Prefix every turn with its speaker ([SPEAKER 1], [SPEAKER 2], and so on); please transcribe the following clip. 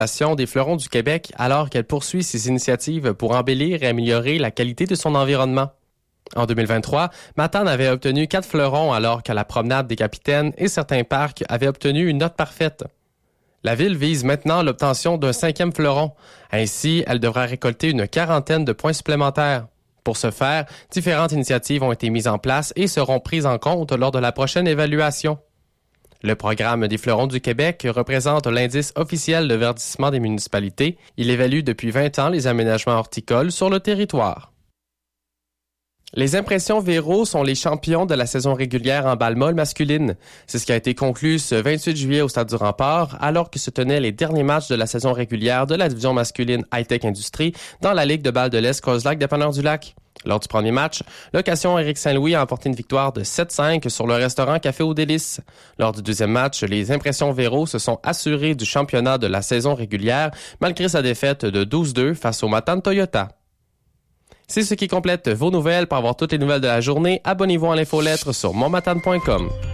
[SPEAKER 1] des Fleurons du Québec alors qu'elle poursuit ses initiatives pour embellir et améliorer la qualité de son environnement. En 2023, Matane avait obtenu 4 fleurons alors que la promenade des Capitaines et certains parcs avaient obtenu une note parfaite. La ville vise maintenant l'obtention d'un 5e fleuron. Ainsi, elle devra récolter une 40aine de points supplémentaires. Pour ce faire, différentes initiatives ont été mises en place et seront prises en compte lors de la prochaine évaluation. Le programme des Fleurons du Québec représente l'indice officiel de verdissement des municipalités. Il évalue depuis 20 ans les aménagements horticoles sur le territoire. Les Impressions Véro sont les champions de la saison régulière en balle molle masculine. C'est ce qui a été conclu ce 28 juillet au Stade du Rempart, alors que se tenaient les derniers matchs de la saison régulière de la division masculine High-Tech Industrie dans la Ligue de balle de l'Est Crozlac-Dépanneur-du-Lac. Lors du premier match, location Éric Saint-Louis a emporté une victoire de 7-5 sur le restaurant Café aux Délices. Lors du deuxième match, les Impressions Véro se sont assurés du championnat de la saison régulière malgré sa défaite de 12-2 face au Matane Toyota. C'est ce qui complète vos nouvelles. Pour avoir toutes les nouvelles de la journée, abonnez-vous à l'infolettre sur monmatane.com.